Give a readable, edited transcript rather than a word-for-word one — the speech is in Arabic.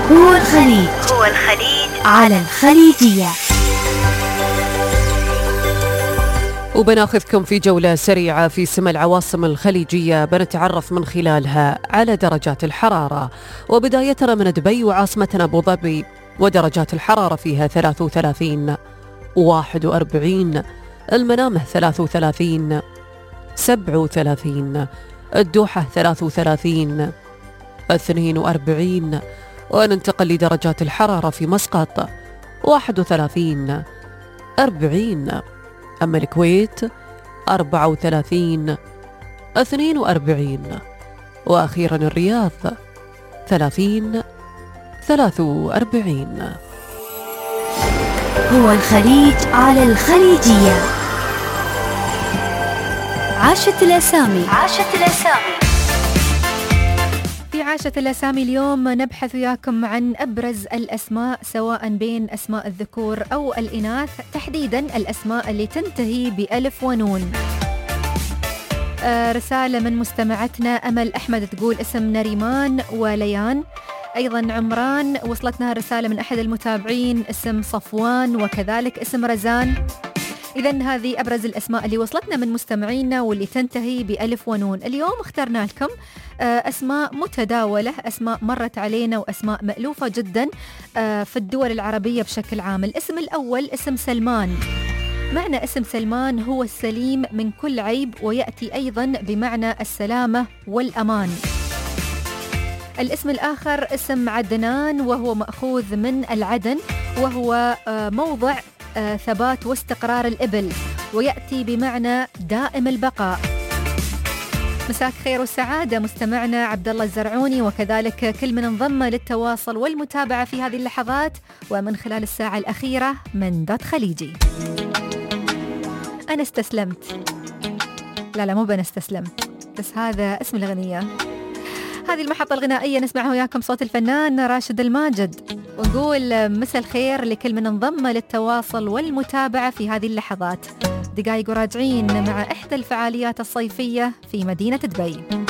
هو الخليج على الخليجية. وبناخذكم في جولة سريعة في سما العواصم الخليجية، بنتعرف من خلالها على درجات الحرارة. وبدايتنا من دبي وعاصمتنا أبو ظبي، ودرجات الحرارة فيها 33 41، المنامة 33 37، الدوحة 33 42. وننتقل لدرجات الحرارة في مسقط 31 40، أما الكويت 34 42، وأخيرا الرياض 30 43. هو الخليج على الخليجية. عاشت الأسامي. في عاشة الأسامي اليوم نبحث وياكم عن أبرز الأسماء، سواء بين أسماء الذكور أو الإناث، تحديدا الأسماء اللي تنتهي بألف ونون. رسالة من مستمعتنا أمل أحمد تقول اسم نريمان وليان. أيضا عمران وصلتنا رسالة من أحد المتابعين اسم صفوان، وكذلك اسم رزان. إذن هذه أبرز الأسماء اللي وصلتنا من مستمعينا واللي تنتهي بألف ونون. اليوم اخترنا لكم أسماء متداولة، أسماء مرت علينا وأسماء مألوفة جدا في الدول العربية بشكل عام. الاسم الأول اسم سلمان. معنى اسم سلمان هو السليم من كل عيب، ويأتي أيضا بمعنى السلامة والأمان. الاسم الآخر اسم عدنان، وهو مأخوذ من العدن، وهو موضع ثبات واستقرار الإبل، ويأتي بمعنى دائم البقاء. مساك خير والسعادة مستمعنا عبد الله الزرعوني، وكذلك كل من انضم للتواصل والمتابعة في هذه اللحظات ومن خلال الساعة الأخيرة من دوت خليجي. أنا استسلمت. لا مو بنا استسلمت، بس هذا اسم الأغنية. هذه المحطة الغنائية نسمعها وياكم صوت الفنان راشد الماجد، ونقول مساء الخير لكل من انضم للتواصل والمتابعة في هذه اللحظات. دقايق وراجعين مع إحدى الفعاليات الصيفية في مدينة دبي.